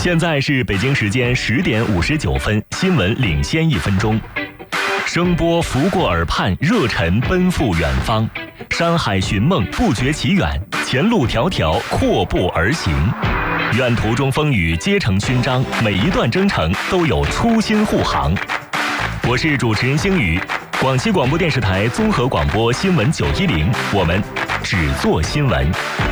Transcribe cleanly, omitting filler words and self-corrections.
现在是北京时间10:59，新闻领先1分钟。声波拂过耳畔，热忱奔赴远方。山海寻梦，不觉其远，前路迢迢，阔步而行。愿途中风雨皆成勋章，每一段征程都有初心护航。我是主持人星宇，广西广播电视台综合广播新闻910，我们只做新闻。